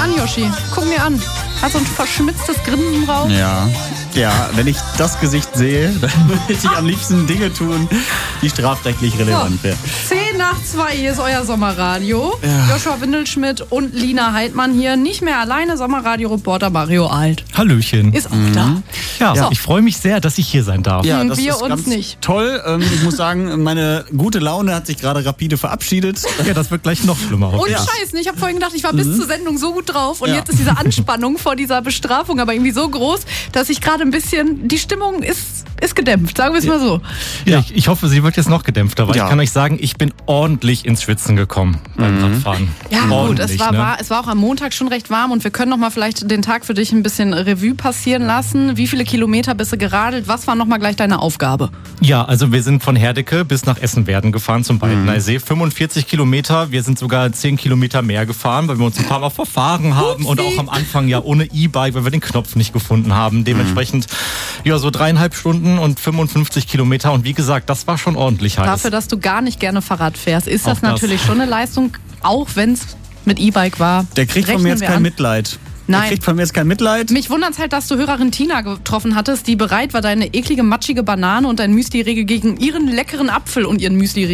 an, Yoshi. Guck mir an. Hat so ein verschmitztes Grinsen drauf. Ja, wenn ich das Gesicht sehe, dann würde ich am liebsten Dinge tun, die strafrechtlich relevant wären. 2:10, hier ist euer Sommerradio. Ja. Joshua Windelschmidt und Lina Heidmann hier. Nicht mehr alleine, Sommerradio-Reporter Mario Alt. Hallöchen. Ist auch da. Ja, ich freue mich sehr, dass ich hier sein darf. Ja, das wir ist uns ganz nicht. Toll. Ich muss sagen, meine gute Laune hat sich gerade rapide verabschiedet. Ja, das wird gleich noch schlimmer. Und Scheiß, ich habe vorhin gedacht, ich war bis zur Sendung so gut drauf und jetzt ist diese Anspannung vor dieser Bestrafung aber irgendwie so groß, dass ich gerade ein bisschen, die Stimmung ist gedämpft, sagen wir es mal so. Ja, ich hoffe, sie wird jetzt noch gedämpfter, weil ich kann euch sagen, ich bin ordentlich ins Schwitzen gekommen beim Radfahren. Ja gut, es war, ne? es war auch am Montag schon recht warm und wir können noch mal vielleicht den Tag für dich ein bisschen Revue passieren lassen. Wie viele Kilometer bist du geradelt? Was war noch mal gleich deine Aufgabe? Ja, also wir sind von Herdecke bis nach Essen-Werden gefahren zum Baldeneysee. 45 Kilometer, wir sind sogar 10 Kilometer mehr gefahren, weil wir uns ein paar Mal verfahren haben und auch am Anfang ja ohne E-Bike, weil wir den Knopf nicht gefunden haben. Dementsprechend so 3,5 Stunden und 55 Kilometer und wie gesagt, das war schon ordentlich heiß. Dafür, dass du gar nicht gerne Fahrrad fährst, ist das Auch das. natürlich schon eine Leistung, auch wenn es mit E-Bike war. Der kriegt von mir jetzt kein Mitleid. Nein. Der kriegt von mir jetzt kein Mitleid. Mich wundert es halt, dass du Hörerin Tina getroffen hattest, die bereit war, deine eklige, matschige Banane und dein Müsli-Riegel gegen ihren leckeren Apfel und ihren Müsli